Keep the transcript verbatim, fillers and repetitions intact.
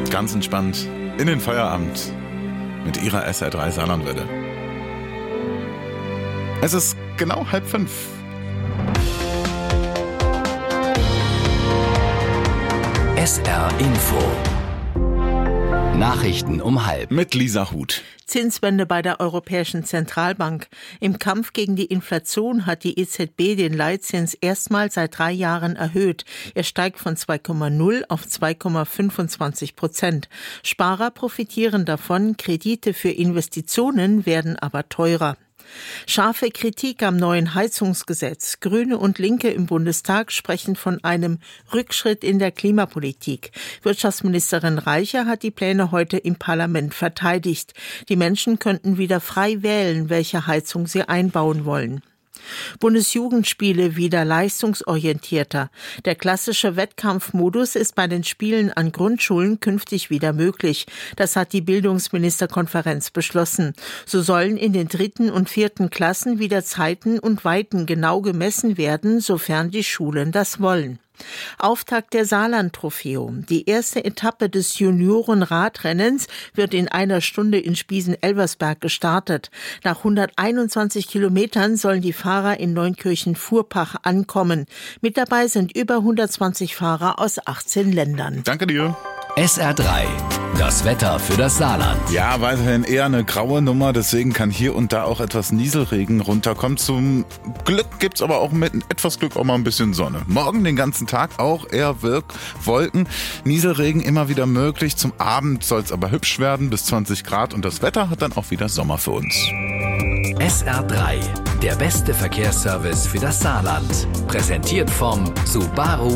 ganz entspannt in den Feierabend mit Ihrer S R drei Saarlandwelle. Es ist genau halb fünf. S R Info. Nachrichten um halb. Mit Lisa Huth. Zinswende bei der Europäischen Zentralbank. Im Kampf gegen die Inflation hat die E Z B den Leitzins erstmals seit drei Jahren erhöht. Er steigt von zwei Komma null auf zwei Komma fünfundzwanzig Prozent. Sparer profitieren davon, Kredite für Investitionen werden aber teurer. Scharfe Kritik am neuen Heizungsgesetz. Grüne und Linke im Bundestag sprechen von einem Rückschritt in der Klimapolitik. Wirtschaftsministerin Reicher hat die Pläne heute im Parlament verteidigt. Die Menschen könnten wieder frei wählen, welche Heizung sie einbauen wollen. Bundesjugendspiele wieder leistungsorientierter. Der klassische Wettkampfmodus ist bei den Spielen an Grundschulen künftig wieder möglich. Das hat die Bildungsministerkonferenz beschlossen. So sollen in den dritten und vierten Klassen wieder Zeiten und Weiten genau gemessen werden, sofern die Schulen das wollen. Auftakt der Saarland-Trofeo. Die erste Etappe des Junioren-Radrennens wird in einer Stunde in Spiesen-Elversberg gestartet. Nach hunderteinundzwanzig Kilometern sollen die Fahrer in Neunkirchen-Furpach ankommen. Mit dabei sind über hundertzwanzig Fahrer aus achtzehn Ländern. Danke dir. S R drei. Das Wetter für das Saarland. Ja, weiterhin eher eine graue Nummer, deswegen kann hier und da auch etwas Nieselregen runterkommen. Zum Glück gibt's aber auch mit etwas Glück auch mal ein bisschen Sonne. Morgen den ganzen Tag auch eher Wirk- Wolken. Nieselregen immer wieder möglich. Zum Abend soll's aber hübsch werden, bis zwanzig Grad, und das Wetter hat dann auch wieder Sommer für uns. S R drei. Der beste Verkehrsservice für das Saarland. Präsentiert vom Subaru